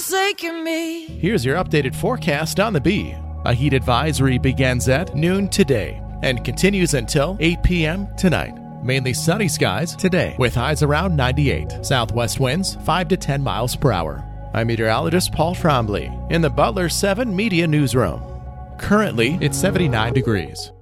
forsaken me. Here's your updated forecast on the Bee. A heat advisory begins at noon today and continues until 8 p.m. tonight. Mainly sunny skies today with highs around 98. Southwest winds 5 to 10 miles per hour. I'm meteorologist Paul Trombley in the Butler 7 Media Newsroom. Currently, it's 79 degrees.